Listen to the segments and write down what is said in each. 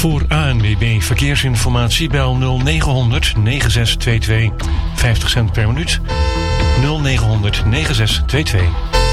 Voor ANWB Verkeersinformatie bel 0900 9622. 50 cent per minuut. 0900 9622.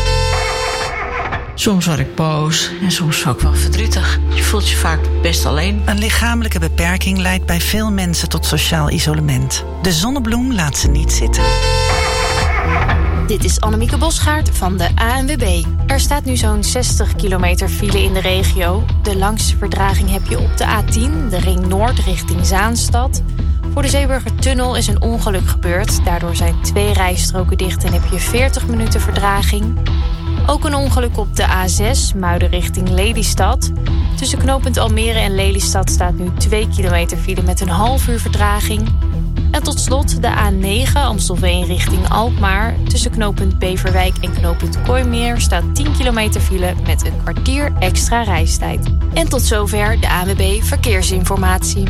Soms word ik boos en soms ook wel verdrietig. Je voelt je vaak best alleen. Een lichamelijke beperking leidt bij veel mensen tot sociaal isolement. De Zonnebloem laat ze niet zitten. Dit is Annemieke Bosgaard van de ANWB. Er staat nu zo'n 60 kilometer file in de regio. De langste vertraging heb je op de A10, de Ring Noord richting Zaanstad. Voor de Zeeburgertunnel is een ongeluk gebeurd. Daardoor zijn 2 rijstroken dicht en heb je 40 minuten vertraging. Ook een ongeluk op de A6, Muiden richting Lelystad. Tussen knooppunt Almere en Lelystad staat nu 2 kilometer file met een half uur vertraging. En tot slot de A9, Amstelveen richting Alkmaar. Tussen knooppunt Beverwijk en knooppunt Kooimeer staat 10 kilometer file met een kwartier extra reistijd. En tot zover de ANWB Verkeersinformatie.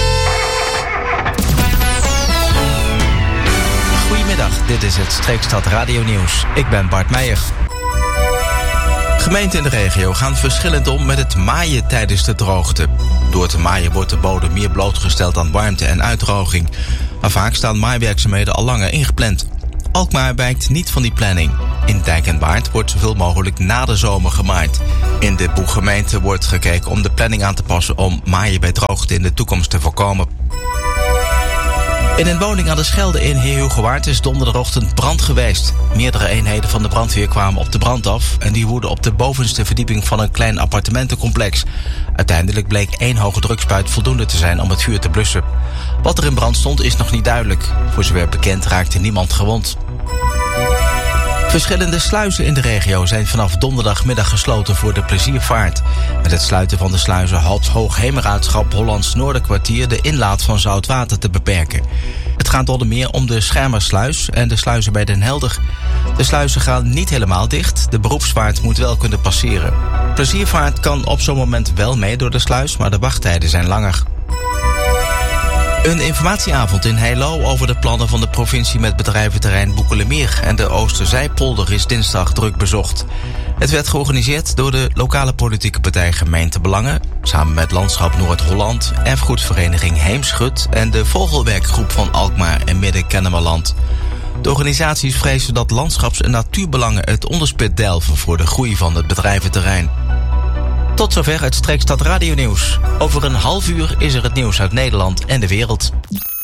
Goedemiddag, dit is het Streekstad Radio Nieuws. Ik ben Bart Meijer. Gemeenten in de regio gaan verschillend om met het maaien tijdens de droogte. Door te maaien wordt de bodem meer blootgesteld aan warmte en uitdroging. Maar vaak staan maaiwerkzaamheden al langer ingepland. Alkmaar wijkt niet van die planning. In Dijk en Waard wordt zoveel mogelijk na de zomer gemaaid. In de Boeggemeente wordt gekeken om de planning aan te passen om maaien bij droogte in de toekomst te voorkomen. In een woning aan de Schelde in Heerhugowaard is donderdagochtend brand geweest. Meerdere eenheden van de brandweer kwamen op de brand af en die woedden op de bovenste verdieping van een klein appartementencomplex. Uiteindelijk bleek 1 hoge drukspuit voldoende te zijn om het vuur te blussen. Wat er in brand stond is nog niet duidelijk. Voor zover bekend raakte niemand gewond. Verschillende sluizen in de regio zijn vanaf donderdagmiddag gesloten voor de pleziervaart. Met het sluiten van de sluizen helpt Hoogheemraadschap Hollands Noorderkwartier de inlaat van zout water te beperken. Het gaat onder meer om de Schermersluis en de sluizen bij Den Helder. De sluizen gaan niet helemaal dicht, de beroepsvaart moet wel kunnen passeren. Pleziervaart kan op zo'n moment wel mee door de sluis, maar de wachttijden zijn langer. Een informatieavond in Heilo over de plannen van de provincie met bedrijventerrein Boekelemeer en de Oosterzijpolder is dinsdag druk bezocht. Het werd georganiseerd door de lokale politieke partij Gemeentebelangen, samen met Landschap Noord-Holland, Erfgoedvereniging Heemschut en de Vogelwerkgroep van Alkmaar en Midden-Kennemerland. De organisaties vrezen dat landschaps- en natuurbelangen het onderspit delven voor de groei van het bedrijventerrein. Tot zover het Streekstad Radio Nieuws. Over een half uur is er het nieuws uit Nederland en de wereld.